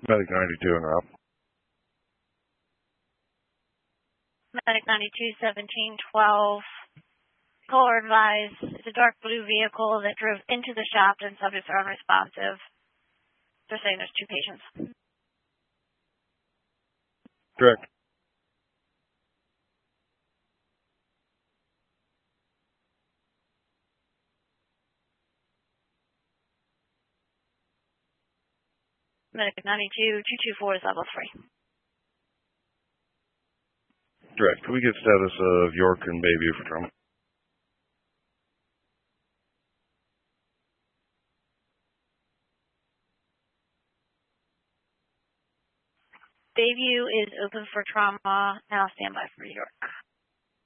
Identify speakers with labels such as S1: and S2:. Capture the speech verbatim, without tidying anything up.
S1: Medic ninety-two and up.
S2: Medic ninety-two, seventeen twelve. Caller advised, it's a dark blue vehicle that drove into the shop and subjects are unresponsive. They're saying there's two patients.
S1: Correct.
S2: Medic ninety-two, two two four is level three.
S1: Correct. Can we get status of York and Bayview for trauma?
S2: Bayview is open for trauma. Now stand by for York.